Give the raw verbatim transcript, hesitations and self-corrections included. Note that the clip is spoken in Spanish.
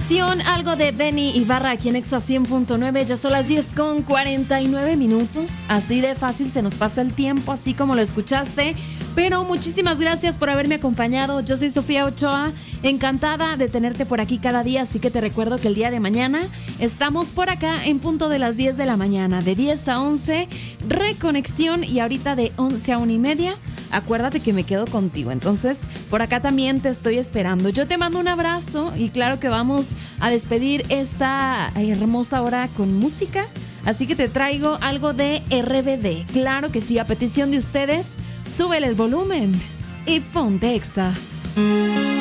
Reconexión, algo de Benny Ibarra aquí en Exa cien punto nueve. Ya son las diez con cuarenta y nueve minutos. Así de fácil se nos pasa el tiempo, así como lo escuchaste. Pero muchísimas gracias por haberme acompañado. Yo soy Sofía Ochoa, encantada de tenerte por aquí cada día. Así que te recuerdo que el día de mañana estamos por acá en punto de las diez de la mañana. De diez a once, Reconexión. Y ahorita de once a una y media, acuérdate que me quedo contigo. Entonces, por acá también te estoy esperando. Yo te mando un abrazo y claro que vamos a despedir esta hermosa hora con música. Así que te traigo algo de R B D. Claro que sí, a petición de ustedes, súbele el volumen y ponte Exa.